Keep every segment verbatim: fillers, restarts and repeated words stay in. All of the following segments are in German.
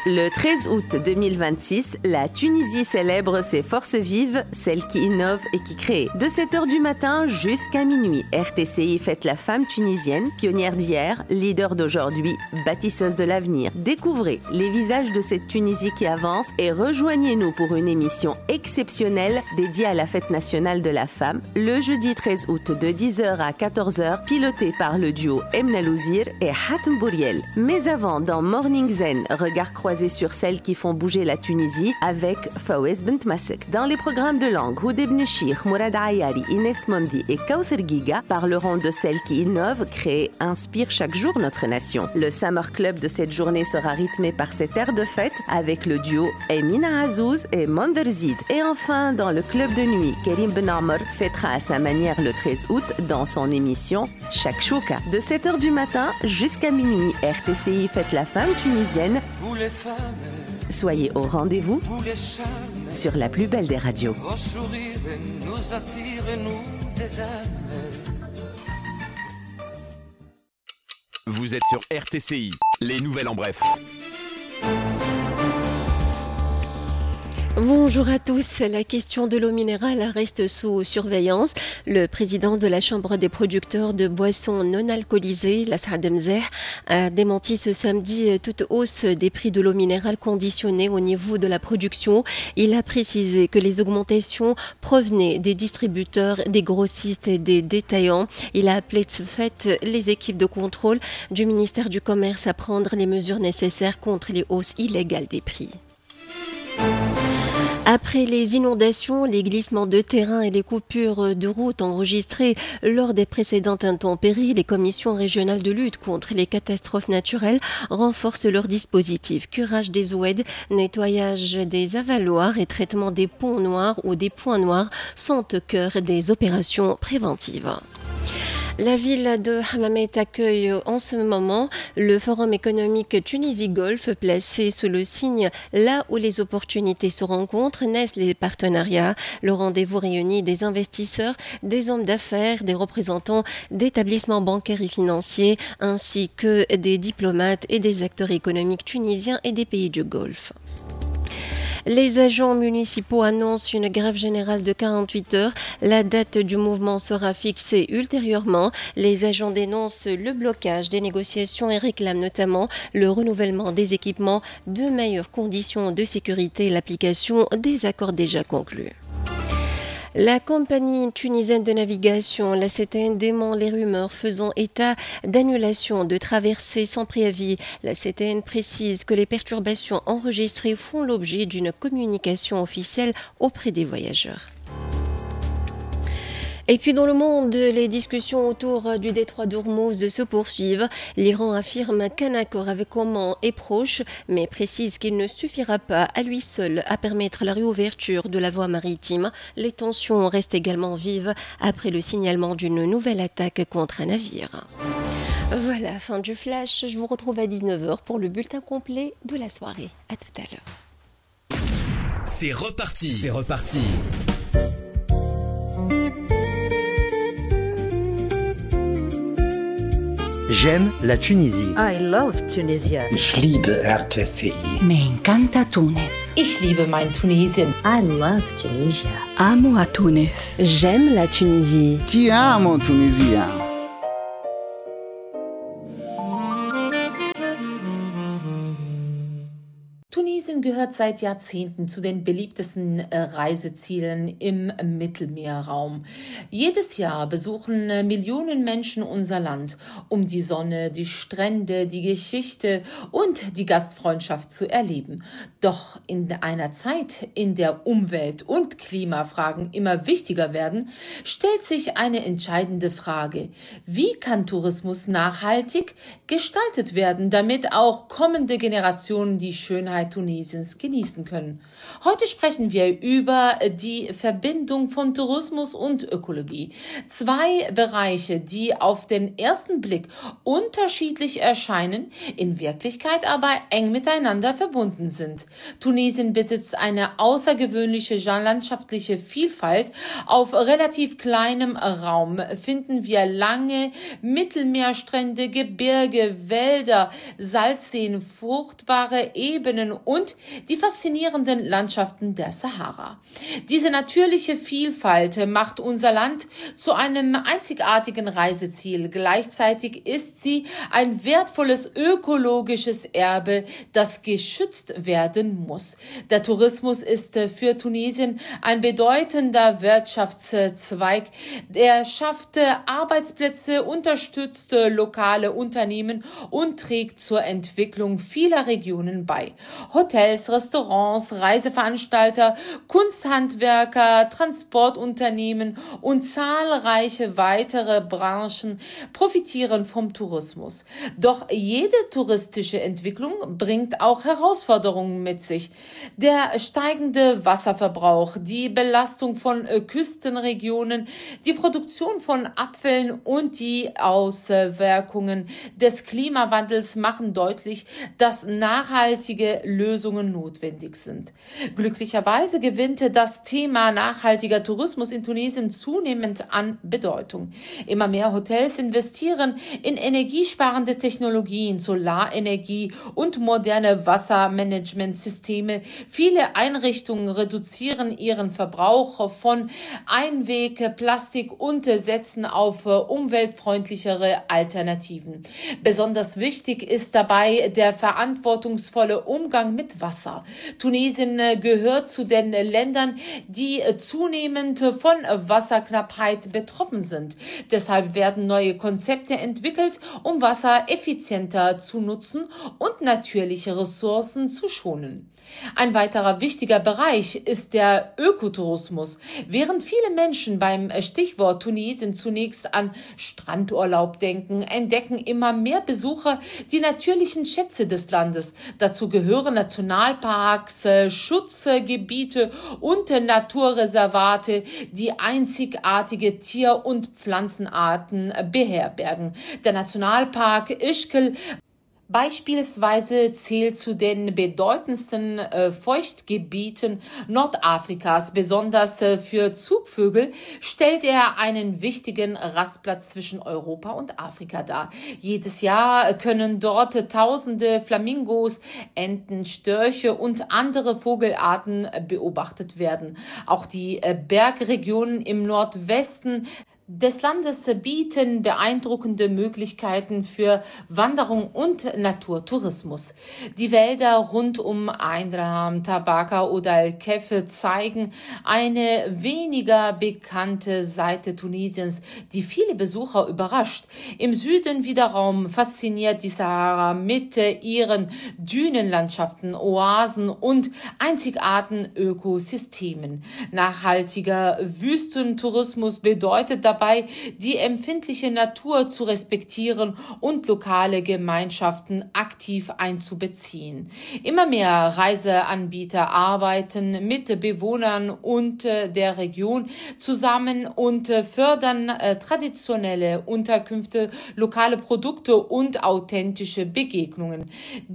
Le treize août deux mille vingt-six, la Tunisie célèbre ses forces vives, celles qui innovent et qui créent. De sept heures du matin jusqu'à minuit, R T C I fête la femme tunisienne, pionnière d'hier, leader d'aujourd'hui, bâtisseuse de l'avenir. Découvrez les visages de cette Tunisie qui avance et rejoignez-nous pour une émission exceptionnelle dédiée à la fête nationale de la femme, le jeudi treize août de dix heures à quatorze heures, pilotée par le duo Emna Louzir et Hatem Bouriel. Mais avant, dans Morning Zen, regard croisé sur celles qui font bouger la Tunisie avec Fawez Bent Masek. Dans les programmes de langue, Houd Ibn Chir, Mourad Ayari, Inès Mondi et Kauthar Giga parleront de celles qui innovent, créent, inspirent chaque jour notre nation. Le Summer Club de cette journée sera rythmé par cet air de fête avec le duo Emina Azouz et Monderzid. Et enfin, dans le club de nuit, Karim Ben Amr fêtera à sa manière le treize août dans son émission Shakshuka. De sept heures du matin jusqu'à minuit, R T C I fête la femme tunisienne. Soyez au rendez-vous sur la plus belle des radios. Vos sourires nous attirent et nous les aiment. Vous êtes sur R T C I, les nouvelles en bref. Bonjour à tous. La question de l'eau minérale reste sous surveillance. Le président de la Chambre des producteurs de boissons non alcoolisées, la Saademzer, a démenti ce samedi toute hausse des prix de l'eau minérale conditionnée au niveau de la production. Il a précisé que les augmentations provenaient des distributeurs, des grossistes et des détaillants. Il a appelé de ce fait les équipes de contrôle du ministère du Commerce à prendre les mesures nécessaires contre les hausses illégales des prix. Après les inondations, les glissements de terrain et les coupures de route enregistrées lors des précédentes intempéries, les commissions régionales de lutte contre les catastrophes naturelles renforcent leurs dispositifs. Curage des oueds, nettoyage des avaloirs et traitement des ponts noirs ou des points noirs sont au cœur des opérations préventives. La ville de Hammamet accueille en ce moment le forum économique Tunisie-Golfe, placé sous le signe là où les opportunités se rencontrent, naissent les partenariats. Le rendez-vous réunit des investisseurs, des hommes d'affaires, des représentants d'établissements bancaires et financiers, ainsi que des diplomates et des acteurs économiques tunisiens et des pays du Golfe. Les agents municipaux annoncent une grève générale de quarante-huit heures. La date du mouvement sera fixée ultérieurement. Les agents dénoncent le blocage des négociations et réclament notamment le renouvellement des équipements, de meilleures conditions de sécurité et l'application des accords déjà conclus. La compagnie tunisienne de navigation, la C T N, dément les rumeurs faisant état d'annulation de traversées sans préavis. La C T N précise que les perturbations enregistrées font l'objet d'une communication officielle auprès des voyageurs. Et puis dans le monde, les discussions autour du détroit d'Ormuz se poursuivent. L'Iran affirme qu'un accord avec Oman est proche, mais précise qu'il ne suffira pas à lui seul à permettre la réouverture de la voie maritime. Les tensions restent également vives après le signalement d'une nouvelle attaque contre un navire. Voilà, fin du flash. Je vous retrouve à dix-neuf heures pour le bulletin complet de la soirée. À tout à l'heure. C'est reparti, c'est reparti. J'aime la Tunisie. I love Tunisia. Ich liebe R T C I. Me encanta Túnez. Ich liebe mein Tunesien. I love Tunisia. Amo a Túnez. J'aime la Tunisie. Ti amo, Tunisia. Tunesien gehört seit Jahrzehnten zu den beliebtesten äh, Reisezielen im Mittelmeerraum. Jedes Jahr besuchen äh, Millionen Menschen unser Land, um die Sonne, die Strände, die Geschichte und die Gastfreundschaft zu erleben. Doch in einer Zeit, in der Umwelt- und Klimafragen immer wichtiger werden, stellt sich eine entscheidende Frage. Wie kann Tourismus nachhaltig gestaltet werden, damit auch kommende Generationen die Schönheit Tunesiens genießen können? Heute sprechen wir über die Verbindung von Tourismus und Ökologie. Zwei Bereiche, die auf den ersten Blick unterschiedlich erscheinen, in Wirklichkeit aber eng miteinander verbunden sind. Tunesien besitzt eine außergewöhnliche landschaftliche Vielfalt. Auf relativ kleinem Raum finden wir lange Mittelmeerstrände, Gebirge, Wälder, Salzseen, fruchtbare Ebenen und die faszinierenden Landschaften der Sahara. Diese natürliche Vielfalt macht unser Land zu einem einzigartigen Reiseziel. Gleichzeitig ist sie ein wertvolles ökologisches Erbe, das geschützt werden muss. Der Tourismus ist für Tunesien ein bedeutender Wirtschaftszweig. Er schafft Arbeitsplätze, unterstützt lokale Unternehmen und trägt zur Entwicklung vieler Regionen bei. Hotels, Restaurants, Reiseveranstalter, Kunsthandwerker, Transportunternehmen und zahlreiche weitere Branchen profitieren vom Tourismus. Doch jede touristische Entwicklung bringt auch Herausforderungen mit sich. Der steigende Wasserverbrauch, die Belastung von Küstenregionen, die Produktion von Abfällen und die Auswirkungen des Klimawandels machen deutlich, dass nachhaltige Lösungen notwendig sind. Glücklicherweise gewinnt das Thema nachhaltiger Tourismus in Tunesien zunehmend an Bedeutung. Immer mehr Hotels investieren in energiesparende Technologien, Solarenergie und moderne Wassermanagementsysteme. Viele Einrichtungen reduzieren ihren Verbrauch von Einwegplastik und setzen auf umweltfreundlichere Alternativen. Besonders wichtig ist dabei der verantwortungsvolle Umgang mit Wasser. Tunesien gehört zu den Ländern, die zunehmend von Wasserknappheit betroffen sind. Deshalb werden neue Konzepte entwickelt, um Wasser effizienter zu nutzen und natürliche Ressourcen zu schonen. Ein weiterer wichtiger Bereich ist der Ökotourismus. Während viele Menschen beim Stichwort Tunesien zunächst an Strandurlaub denken, entdecken immer mehr Besucher die natürlichen Schätze des Landes. Dazu gehören Nationalparks, Schutzgebiete und Naturreservate, die einzigartige Tier- und Pflanzenarten beherbergen. Der Nationalpark Ischgl beispielsweise zählt zu den bedeutendsten äh, Feuchtgebieten Nordafrikas. Besonders äh, für Zugvögel stellt er einen wichtigen Rastplatz zwischen Europa und Afrika dar. Jedes Jahr können dort tausende Flamingos, Enten, Störche und andere Vogelarten äh, beobachtet werden. Auch die äh, Bergregionen im Nordwesten des Landes bieten beeindruckende Möglichkeiten für Wanderung und Naturtourismus. Die Wälder rund um Einram, Tabaka oder El-Kef zeigen eine weniger bekannte Seite Tunesiens, die viele Besucher überrascht. Im Süden wiederum fasziniert die Sahara mit ihren Dünenlandschaften, Oasen und einzigartigen Ökosystemen. Nachhaltiger Wüstentourismus bedeutet dabei, dabei, die empfindliche Natur zu respektieren und lokale Gemeinschaften aktiv einzubeziehen. Immer mehr Reiseanbieter arbeiten mit Bewohnern und der Region zusammen und fördern traditionelle Unterkünfte, lokale Produkte und authentische Begegnungen.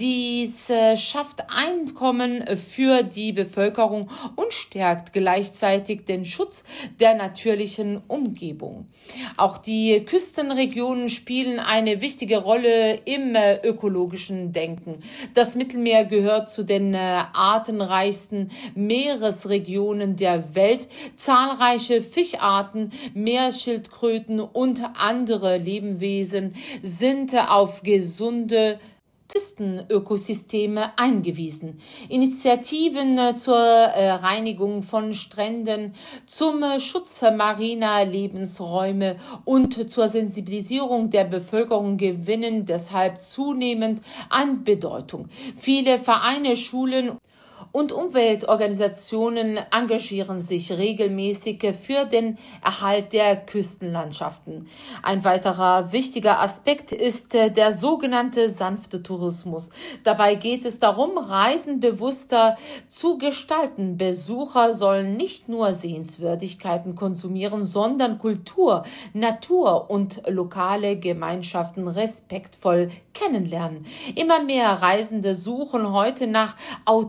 Dies schafft Einkommen für die Bevölkerung und stärkt gleichzeitig den Schutz der natürlichen Umgebung. Auch die Küstenregionen spielen eine wichtige Rolle im äh, ökologischen Denken. Das Mittelmeer gehört zu den äh, artenreichsten Meeresregionen der Welt. Zahlreiche Fischarten, Meeresschildkröten und andere Lebewesen sind äh, auf gesunde Küstenökosysteme eingewiesen. Initiativen zur äh, Reinigung von Stränden, zum äh, Schutz mariner Lebensräume und zur Sensibilisierung der Bevölkerung gewinnen deshalb zunehmend an Bedeutung. Viele Vereine, Schulen und Umweltorganisationen engagieren sich regelmäßig für den Erhalt der Küstenlandschaften. Ein weiterer wichtiger Aspekt ist der sogenannte sanfte Tourismus. Dabei geht es darum, Reisen bewusster zu gestalten. Besucher sollen nicht nur Sehenswürdigkeiten konsumieren, sondern Kultur, Natur und lokale Gemeinschaften respektvoll kennenlernen. Immer mehr Reisende suchen heute nach authentischen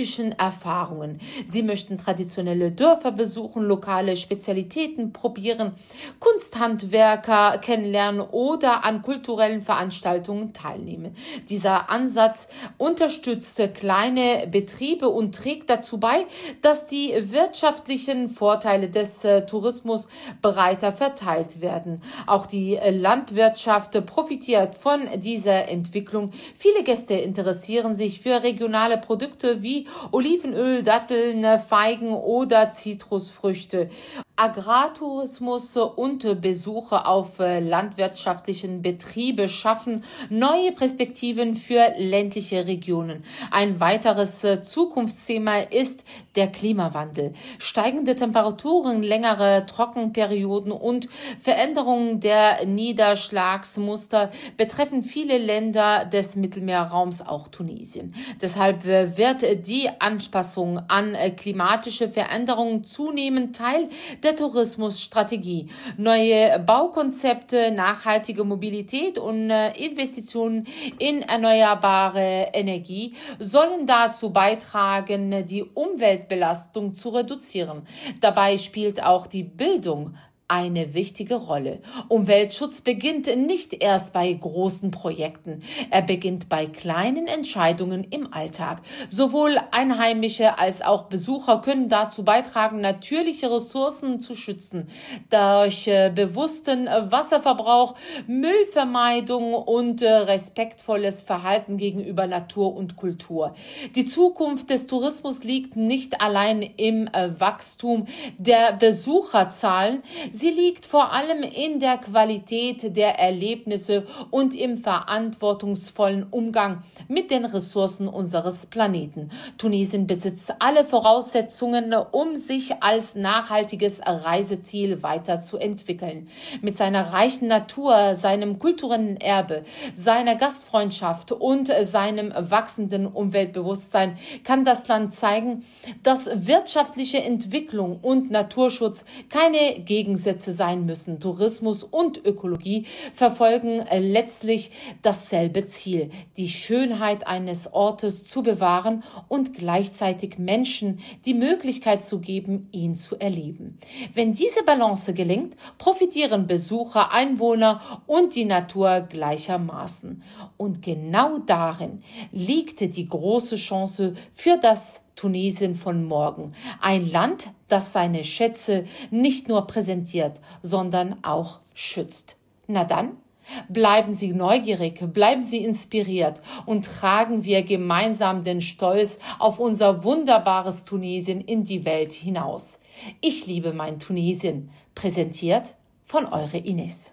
mythischen Erfahrungen. Sie möchten traditionelle Dörfer besuchen, lokale Spezialitäten probieren, Kunsthandwerker kennenlernen oder an kulturellen Veranstaltungen teilnehmen. Dieser Ansatz unterstützt kleine Betriebe und trägt dazu bei, dass die wirtschaftlichen Vorteile des äh, Tourismus breiter verteilt werden. Auch die äh, Landwirtschaft profitiert von dieser Entwicklung. Viele Gäste interessieren sich für regionale Produkte wie Olivenöl, Datteln, Feigen oder Zitrusfrüchte. Agrartourismus und Besuche auf landwirtschaftlichen Betriebe schaffen neue Perspektiven für ländliche Regionen. Ein weiteres Zukunftsthema ist der Klimawandel. Steigende Temperaturen, längere Trockenperioden und Veränderungen der Niederschlagsmuster betreffen viele Länder des Mittelmeerraums, auch Tunesien. Deshalb wird die Anpassung an klimatische Veränderungen zunehmend Teil der Tourismusstrategie. Neue Baukonzepte, nachhaltige Mobilität und Investitionen in erneuerbare Energie sollen dazu beitragen, die Umweltbelastung zu reduzieren. Dabei spielt auch die Bildung eine wichtige Rolle. Umweltschutz beginnt nicht erst bei großen Projekten. Er beginnt bei kleinen Entscheidungen im Alltag. Sowohl Einheimische als auch Besucher können dazu beitragen, natürliche Ressourcen zu schützen. Durch äh, bewussten äh, Wasserverbrauch, Müllvermeidung und äh, respektvolles Verhalten gegenüber Natur und Kultur. Die Zukunft des Tourismus liegt nicht allein im äh, Wachstum der Besucherzahlen. Sie liegt vor allem in der Qualität der Erlebnisse und im verantwortungsvollen Umgang mit den Ressourcen unseres Planeten. Tunesien besitzt alle Voraussetzungen, um sich als nachhaltiges Reiseziel weiterzuentwickeln. Mit seiner reichen Natur, seinem kulturellen Erbe, seiner Gastfreundschaft und seinem wachsenden Umweltbewusstsein kann das Land zeigen, dass wirtschaftliche Entwicklung und Naturschutz keine Gegensätze sein müssen. Tourismus und Ökologie verfolgen letztlich dasselbe Ziel, die Schönheit eines Ortes zu bewahren und gleichzeitig Menschen die Möglichkeit zu geben, ihn zu erleben. Wenn diese Balance gelingt, profitieren Besucher, Einwohner und die Natur gleichermaßen. Und genau darin liegt die große Chance für das Tunesien von morgen. Ein Land, das seine Schätze nicht nur präsentiert, sondern auch schützt. Na dann, bleiben Sie neugierig, bleiben Sie inspiriert und tragen wir gemeinsam den Stolz auf unser wunderbares Tunesien in die Welt hinaus. Ich liebe mein Tunesien, präsentiert von eure Ines.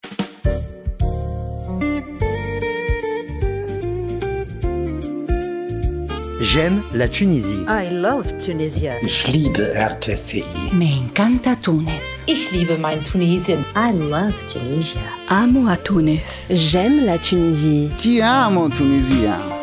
J'aime la Tunisie. I love Tunisia. Ich liebe R T C I. Me encanta Túnez. Ich liebe mein Tunesien. I love Tunisia. Amo a Tunis. J'aime la Tunisie. Ti amo, Tunisia.